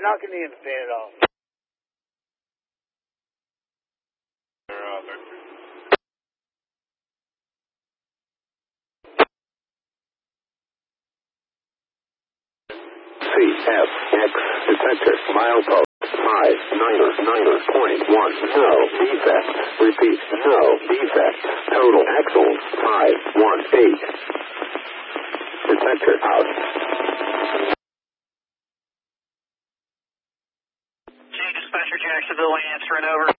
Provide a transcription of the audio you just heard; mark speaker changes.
Speaker 1: knocking the independent off.
Speaker 2: CFX detector milepost 599.1. No defect. Repeat, no defect. Total axle 518. Detector out.
Speaker 3: Dispatcher Jacksonville answering over.